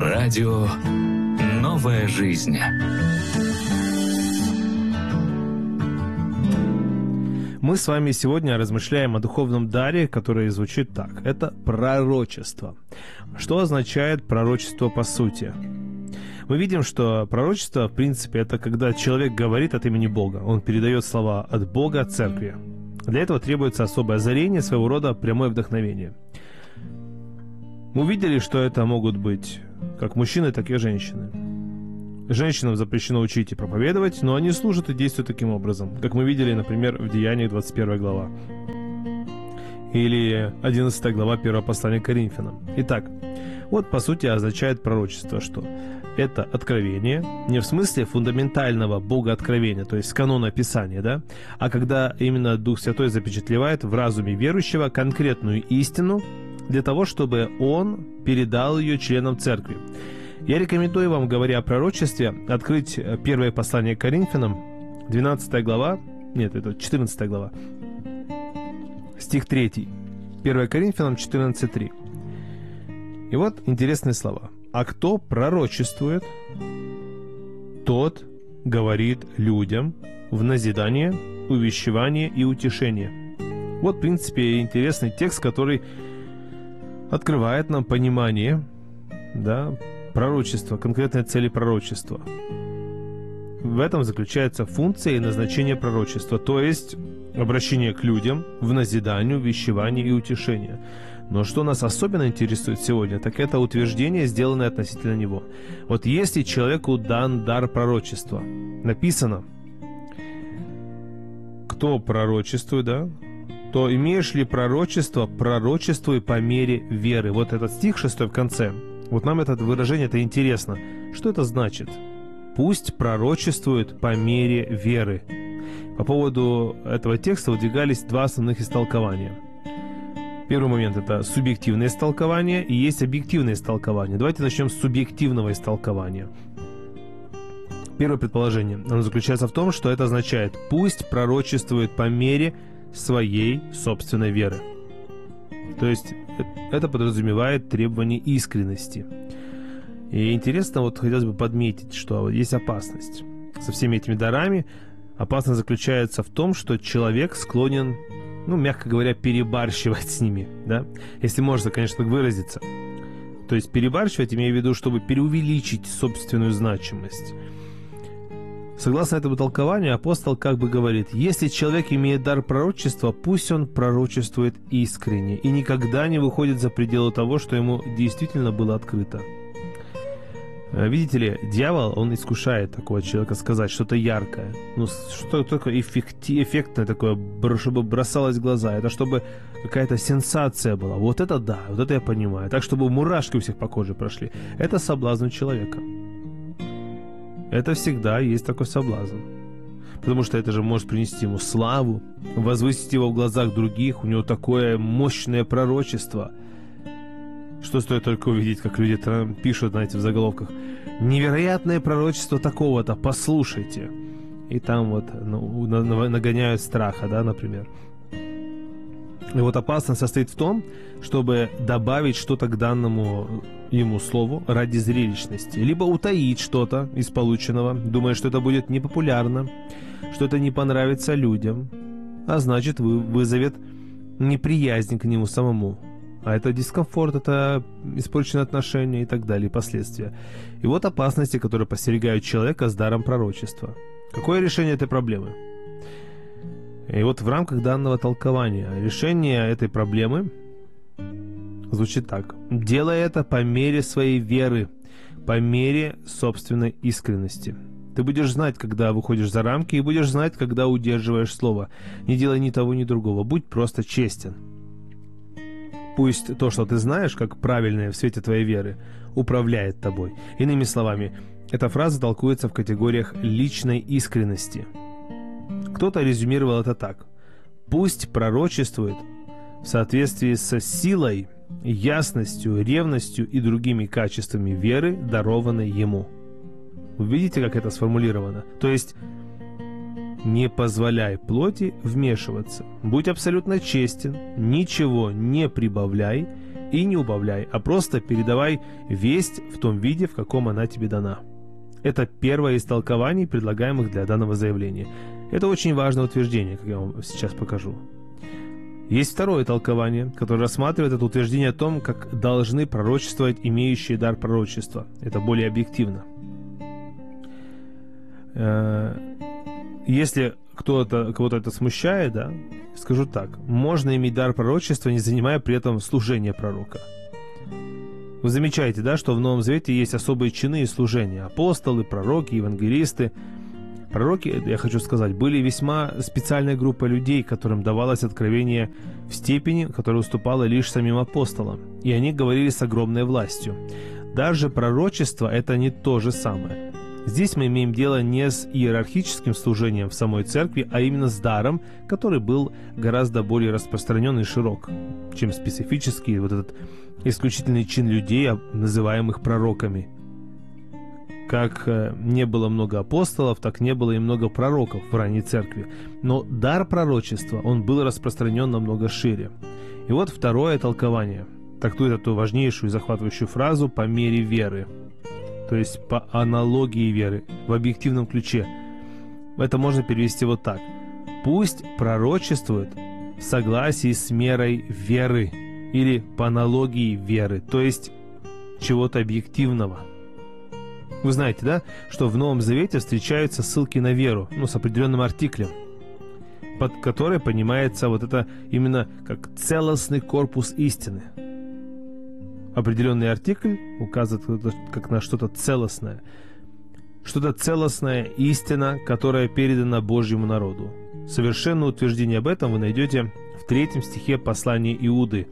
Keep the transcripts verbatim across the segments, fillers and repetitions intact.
Радио «Новая жизнь». Мы с вами сегодня размышляем о духовном даре, который звучит так. Это пророчество. Что означает пророчество по сути? Мы видим, что пророчество, в принципе, это когда человек говорит от имени Бога. Он передает слова от Бога церкви. Для этого требуется особое озарение, своего рода прямое вдохновение. Мы увидели, что это могут быть как мужчины, так и женщины. Женщинам запрещено учить и проповедовать, но они служат и действуют таким образом, как мы видели, например, в Деяниях двадцать первая глава. Или одиннадцатая глава первого послания к Коринфянам. Итак, вот по сути означает пророчество, что это откровение, не в смысле фундаментального богооткровения, то есть канона Писания, да, а когда именно Дух Святой запечатлевает в разуме верующего конкретную истину для того, чтобы он передал ее членам церкви. Я рекомендую вам, говоря о пророчестве, открыть первое послание к Коринфянам, двенадцатая глава, нет, это четырнадцатая глава, стих третий, первое Коринфянам четырнадцать три. И вот интересные слова. «А кто пророчествует, тот говорит людям в назидание, увещевание и утешение». Вот, в принципе, интересный текст, который открывает нам понимание, да, пророчества, конкретной цели пророчества. В этом заключается функция и назначение пророчества, то есть обращение к людям в назидание, увещевание и утешение. Но что нас особенно интересует сегодня, так это утверждение, сделанное относительно него. Вот если человеку дан дар пророчества, написано, кто пророчествует, да, то имеешь ли пророчество, пророчествуй по мере веры. Вот этот стих шестой в конце. Вот нам это выражение, это интересно. Что это значит? Пусть пророчествует по мере веры. По поводу этого текста выдвигались два основных истолкования. Первый момент – это субъективное истолкование, и есть объективное истолкование. Давайте начнем с субъективного истолкования. Первое предположение, оно заключается в том, что это означает «пусть пророчествует по мере своей собственной веры». То есть это подразумевает требование искренности. И интересно, вот хотелось бы подметить, что есть опасность. Со всеми этими дарами опасность заключается в том, что человек склонен, ну, мягко говоря, перебарщивать с ними, да? Если можно, конечно, так выразиться. То есть перебарщивать, имею в виду, чтобы преувеличить собственную значимость. Согласно этому толкованию, апостол как бы говорит, если человек имеет дар пророчества, пусть он пророчествует искренне и никогда не выходит за пределы того, что ему действительно было открыто. Видите ли, дьявол, он искушает такого человека сказать что-то яркое, ну, что-то такое эффекти- эффектное такое, чтобы бросалось в глаза, это чтобы какая-то сенсация была. Вот это да, вот это я понимаю. Так, чтобы мурашки у всех по коже прошли. Это соблазн человека. Это всегда есть такой соблазн. Потому что это же может принести ему славу, возвысить его в глазах других. У него такое мощное пророчество. Что стоит только увидеть, как люди там пишут, знаете, в заголовках: «Невероятное пророчество такого-то, послушайте». И там вот ну, нагоняют страха, да, например. И вот опасность состоит в том, чтобы добавить что-то к данному ему слову ради зрелищности, либо утаить что-то из полученного, думая, что это будет непопулярно, что это не понравится людям, а значит, вызовет неприязнь к нему самому. А это дискомфорт, это испорченные отношения и так далее, и последствия. И вот опасности, которые подстерегают человека с даром пророчества. Какое решение этой проблемы? И вот в рамках данного толкования решение этой проблемы звучит так. Делай это по мере своей веры, по мере собственной искренности. Ты будешь знать, когда выходишь за рамки, и будешь знать, когда удерживаешь слово. Не делай ни того, ни другого. Будь просто честен. Пусть то, что ты знаешь, как правильное в свете твоей веры, управляет тобой. Иными словами, эта фраза толкуется в категориях личной искренности. Кто-то резюмировал это так. Пусть пророчествует в соответствии со силой, ясностью, ревностью и другими качествами веры, дарованной ему. Вы видите, как это сформулировано? То есть не позволяй плоти вмешиваться. Будь абсолютно честен, ничего не прибавляй и не убавляй, а просто передавай весть в том виде, в каком она тебе дана. Это первое из толкований, предлагаемых для данного заявления. Это очень важное утверждение, как я вам сейчас покажу. Есть второе толкование, которое рассматривает это утверждение о том, как должны пророчествовать имеющие дар пророчества. Это более объективно. Если кто-то, кого-то это смущает, да, скажу так: можно иметь дар пророчества, не занимая при этом служение пророка. Вы замечаете, да, что в Новом Завете есть особые чины и служения: апостолы, пророки, евангелисты. Пророки, я хочу сказать, были весьма специальной группой людей, которым давалось откровение в степени, которая уступала лишь самим апостолам, и они говорили с огромной властью. Даже пророчество — это не то же самое. Здесь мы имеем дело не с иерархическим служением в самой церкви, а именно с даром, который был гораздо более распространен и широк, чем специфический вот этот исключительный чин людей, называемых пророками. Как не было много апостолов, так не было и много пророков в ранней церкви. Но дар пророчества, он был распространен намного шире. И вот второе толкование трактует эту важнейшую и захватывающую фразу «по мере веры». То есть по аналогии веры, в объективном ключе. Это можно перевести вот так: пусть пророчествует в согласии с мерой веры, или по аналогии веры, то есть чего-то объективного. Вы знаете, да, что в Новом Завете встречаются ссылки на веру, ну, с определенным артиклем, под которой понимается вот это именно как целостный корпус истины. Определенный артикль указывает как на что-то целостное. Что-то целостная истина, которая передана Божьему народу. Совершенное утверждение об этом вы найдете в третьем стихе послания Иуды.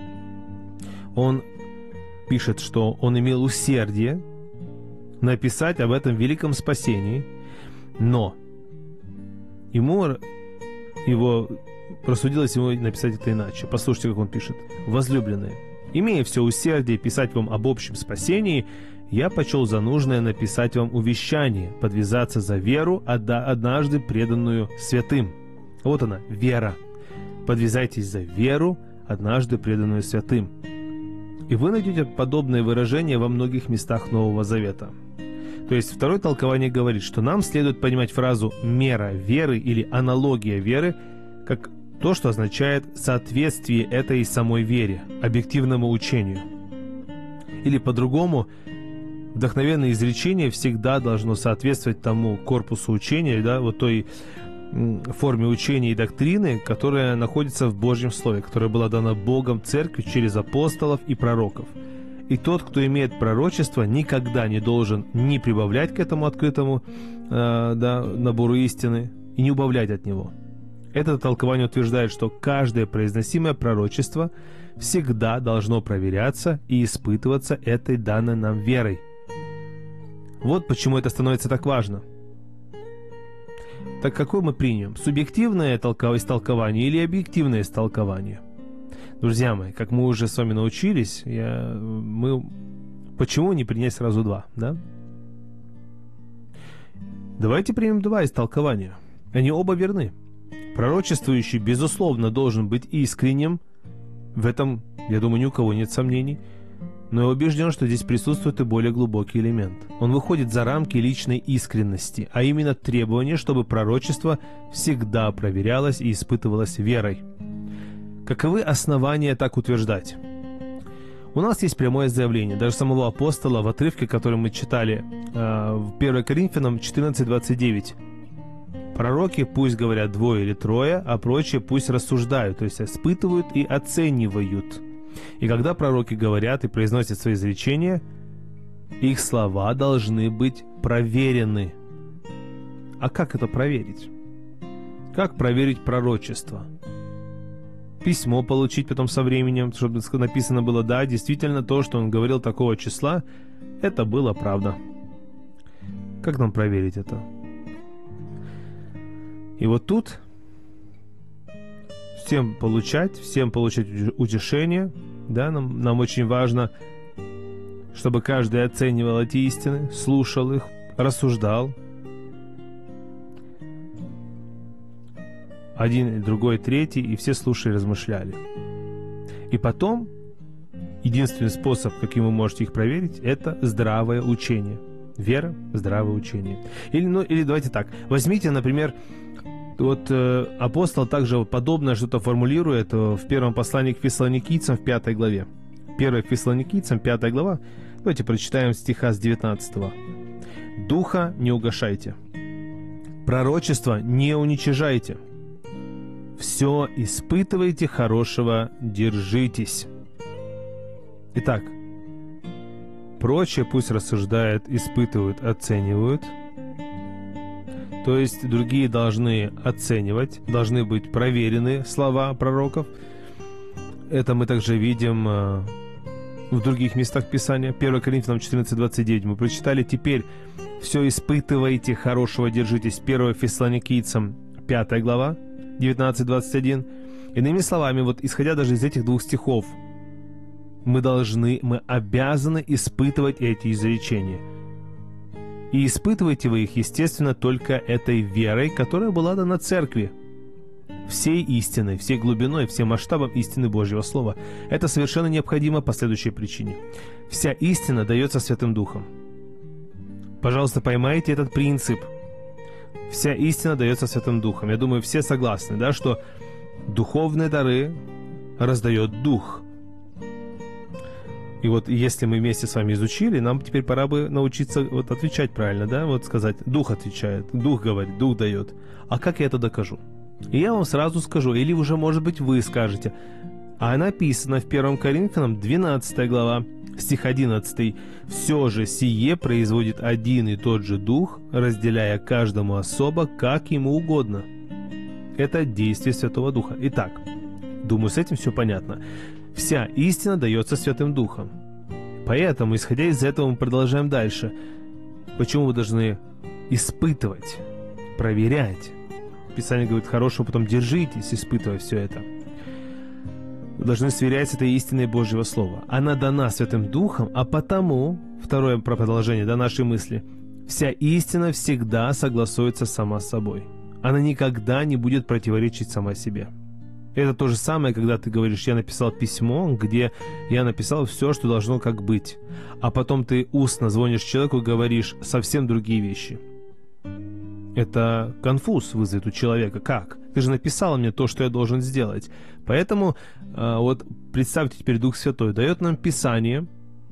Он пишет, что он имел усердие написать об этом великом спасении, но ему его просудилось ему написать это иначе. Послушайте, как он пишет: «Возлюбленные, имея все усердие писать вам об общем спасении, я почел за нужное написать вам увещание, подвязаться за веру, однажды преданную святым». Вот она, вера. Подвязайтесь за веру, однажды преданную святым. И вы найдете подобное выражение во многих местах Нового Завета. То есть второе толкование говорит, что нам следует понимать фразу «мера веры» или «аналогия веры» как то, что означает соответствие этой самой вере, объективному учению. Или по-другому, вдохновенное изречение всегда должно соответствовать тому корпусу учения, да, вот той форме учения и доктрины, которая находится в Божьем Слове, которая была дана Богом Церкви через апостолов и пророков. И тот, кто имеет пророчество, никогда не должен ни прибавлять к этому открытому э, да, набору истины и не убавлять от него. Это толкование утверждает, что каждое произносимое пророчество всегда должно проверяться и испытываться этой данной нам верой. Вот почему это становится так важно. Так какое мы примем? Субъективное истолкование или объективное истолкование? Друзья мои, как мы уже с вами научились, я, мы, почему не принять сразу два, да? Давайте примем два истолкования. Они оба верны. Пророчествующий, безусловно, должен быть искренним. В этом, я думаю, ни у кого нет сомнений. Но я убежден, что здесь присутствует и более глубокий элемент. Он выходит за рамки личной искренности, а именно требование, чтобы пророчество всегда проверялось и испытывалось верой. Каковы основания так утверждать? У нас есть прямое заявление, даже самого апостола в отрывке, который мы читали э, в первое Коринфянам четырнадцать двадцать девять. Пророки пусть говорят двое или трое, а прочие пусть рассуждают, то есть испытывают и оценивают. И когда пророки говорят и произносят свои изречения, их слова должны быть проверены. А как это проверить? Как проверить пророчество? Письмо получить потом со временем, чтобы написано было: да, действительно, то, что он говорил такого числа, это было правда. Как нам проверить это? И вот тут всем получать, всем получать утешение, да, нам, нам очень важно, чтобы каждый оценивал эти истины, слушал их, рассуждал. Один, другой, третий, и все слушали и размышляли. И потом единственный способ, каким вы можете их проверить, это здравое учение. Вера, здравое учение. Или, ну, или давайте так. Возьмите, например, вот э, апостол также подобное что-то формулирует в первом послании к Фессалоникийцам в пятой главе. первое к Фессалоникийцам, пятая глава. Давайте прочитаем стиха с девятнадцатого. «Духа не угашайте, пророчество не уничижайте, все испытывайте, хорошего держитесь». Итак, прочее пусть рассуждают, испытывают, оценивают. То есть другие должны оценивать, должны быть проверены слова пророков. Это мы также видим в других местах Писания. первое Коринфянам четырнадцать двадцать девять мы прочитали. Теперь все испытывайте, хорошего держитесь. первое Фессалоникийцам пятая глава, девятнадцать двадцать один. Иными словами, вот исходя даже из этих двух стихов, мы должны, мы обязаны испытывать эти изречения. И испытываете вы их, естественно, только этой верой, которая была дана церкви. Всей истиной, всей глубиной, всем масштабом истины Божьего Слова. Это совершенно необходимо по следующей причине. Вся истина дается Святым Духом. Пожалуйста, поймайте этот принцип. Вся истина дается Святым Духом. Я думаю, все согласны, да, что духовные дары раздает Дух. И вот если мы вместе с вами изучили, нам теперь пора бы научиться вот отвечать правильно, да, вот сказать, Дух отвечает, Дух говорит, Дух дает. А как я это докажу? И я вам сразу скажу, или уже, может быть, вы скажете. А написано в первом Коринфянам двенадцатая глава, стих одиннадцатый. «Все же сие производит один и тот же Дух, разделяя каждому особо, как ему угодно». Это действие Святого Духа. Итак, думаю, с этим все понятно. Вся истина дается Святым Духом. Поэтому, исходя из этого, мы продолжаем дальше. Почему вы должны испытывать, проверять? Писание говорит, хорошего, потом держитесь, испытывая все это. Вы должны сверять с этой истиной Божьего Слова. Она дана Святым Духом, а потому, второе продолжение до нашей мысли, вся истина всегда согласуется сама с собой. Она никогда не будет противоречить сама себе. Это то же самое, когда ты говоришь, я написал письмо, где я написал все, что должно как быть. А потом ты устно звонишь человеку и говоришь совсем другие вещи. Это конфуз вызовет у человека. Как? Ты же написал мне то, что я должен сделать. Поэтому э, вот представьте теперь, Дух Святой дает нам Писание,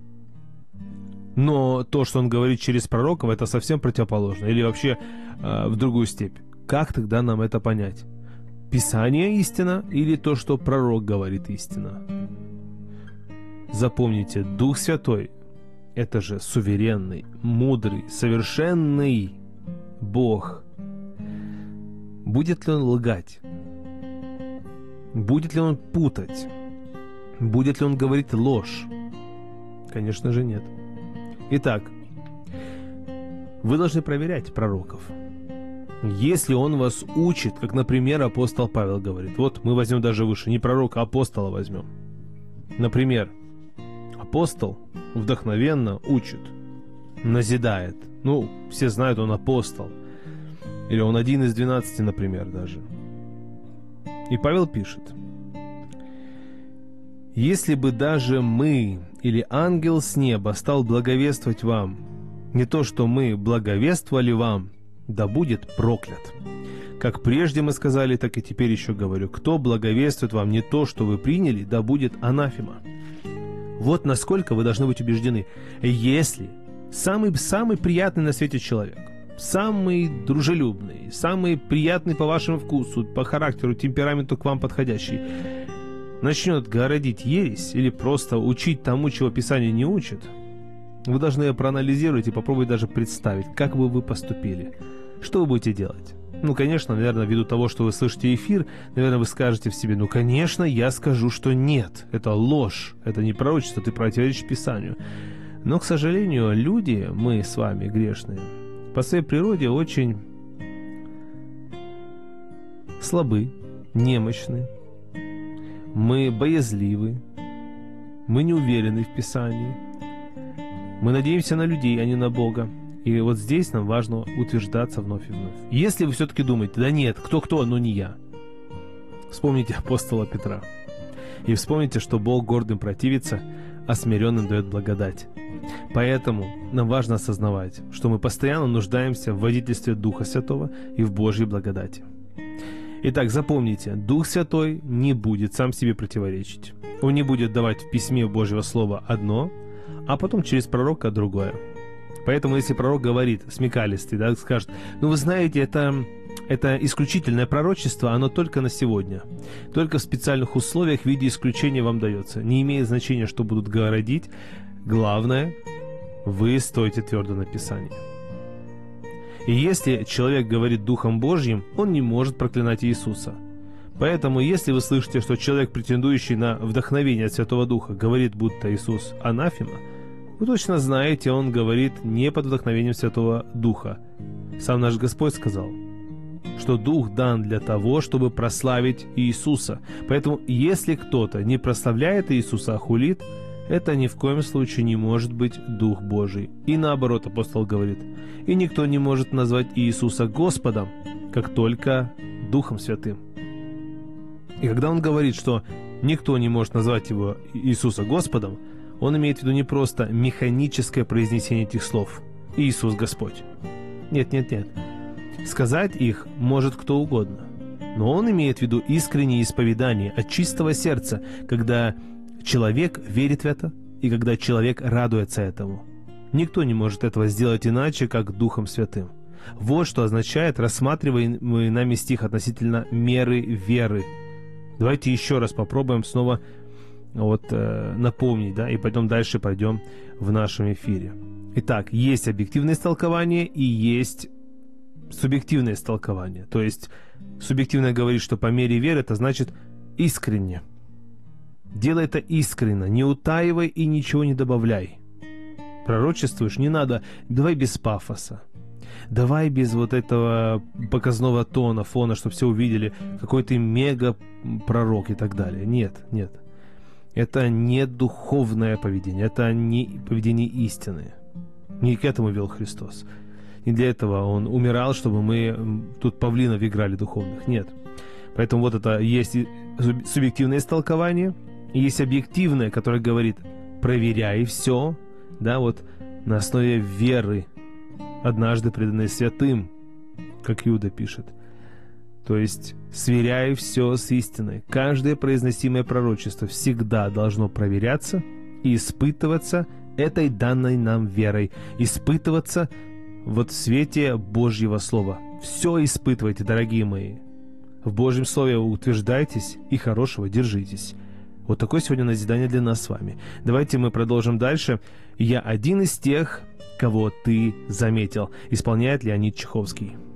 но то, что Он говорит через пророков, это совсем противоположно. Или вообще э, в другую степь. Как тогда нам это понять? Писание истина или то, что пророк говорит истина? Запомните, Дух Святой – это же суверенный, мудрый, совершенный Бог. Будет ли Он лгать? Будет ли Он путать? Будет ли Он говорить ложь? Конечно же нет. Итак, вы должны проверять пророков. Если он вас учит, как, например, апостол Павел говорит, вот мы возьмем даже выше, не пророка, а апостола возьмем. Например, апостол вдохновенно учит, назидает. Ну, все знают, он апостол. Или он один из двенадцати, например, даже. И Павел пишет: «Если бы даже мы или ангел с неба стал благовествовать вам, не то, что мы благовествовали вам, да будет проклят. Как прежде мы сказали, так и теперь еще говорю, кто благовествует вам не то, что вы приняли, да будет анафема». Вот насколько вы должны быть убеждены. Если самый, самый приятный на свете человек, самый дружелюбный, самый приятный по вашему вкусу, по характеру, темпераменту к вам подходящий, начнет городить ересь или просто учить тому, чего Писание не учит, вы должны ее проанализировать и попробовать даже представить, как бы вы поступили. Что вы будете делать? Ну, конечно, наверное, ввиду того, что вы слышите эфир, наверное, вы скажете в себе: ну, конечно, я скажу, что нет, это ложь, это не пророчество, ты противоречишь Писанию. Но, к сожалению, люди, мы с вами грешные, по своей природе очень слабы, немощны, мы боязливы, мы не уверены в Писании, мы надеемся на людей, а не на Бога. И вот здесь нам важно утверждаться вновь и вновь. Если вы все-таки думаете: да нет, кто-кто, но не я, вспомните апостола Петра. И вспомните, что Бог гордым противится, а смиренным дает благодать. Поэтому нам важно осознавать, что мы постоянно нуждаемся в водительстве Духа Святого и в Божьей благодати. Итак, запомните, Дух Святой не будет сам себе противоречить. Он не будет давать в письме Божьего Слова одно, а потом через пророка другое. Поэтому, если пророк говорит, смекалистый, да, скажет, ну вы знаете, это, это исключительное пророчество, оно только на сегодня. Только в специальных условиях в виде исключения вам дается. Не имеет значения, что будут говорить. Главное, вы стоите твердо на Писании. И если человек говорит Духом Божьим, он не может проклинать Иисуса. Поэтому, если вы слышите, что человек, претендующий на вдохновение от Святого Духа, говорит, будто Иисус анафема, вы точно знаете, он говорит не под вдохновением Святого Духа. Сам наш Господь сказал, что Дух дан для того, чтобы прославить Иисуса. Поэтому, если кто-то не прославляет Иисуса, а хулит, это ни в коем случае не может быть Дух Божий. И наоборот, апостол говорит, и никто не может назвать Иисуса Господом, как только Духом Святым. И когда он говорит, что никто не может назвать его Иисуса Господом, он имеет в виду не просто механическое произнесение этих слов «Иисус Господь». Нет, нет, нет. Сказать их может кто угодно. Но он имеет в виду искреннее исповедание от чистого сердца, когда человек верит в это и когда человек радуется этому. Никто не может этого сделать иначе, как Духом Святым. Вот что означает рассматриваемый нами стих относительно меры веры. Давайте еще раз попробуем снова вот, э, напомнить, да, и потом дальше пойдем в нашем эфире. Итак, есть объективное истолкование и есть субъективное истолкование. То есть субъективное говорит, что по мере веры, это значит искренне. Делай это искренне, не утаивай и ничего не добавляй. Пророчествуешь, не надо, давай без пафоса. Давай без вот этого показного тона, фона, чтобы все увидели, какой ты мега-пророк и так далее. Нет, нет. Это не духовное поведение, это не поведение истины. Не к этому вел Христос. Не для этого Он умирал, чтобы мы тут павлинов играли духовных. Нет. Поэтому вот это есть субъективное истолкование, и есть объективное, которое говорит, проверяй все, да, вот на основе веры, однажды преданной святым, как Иуда пишет. То есть сверяй все с истиной. Каждое произносимое пророчество всегда должно проверяться и испытываться этой данной нам верой. Испытываться вот в свете Божьего Слова. Все испытывайте, дорогие мои. В Божьем Слове утверждайтесь и хорошего держитесь. Вот такое сегодня назидание для нас с вами. Давайте мы продолжим дальше. Я один из тех, кого ты заметил. Исполняет Леонид Чеховский.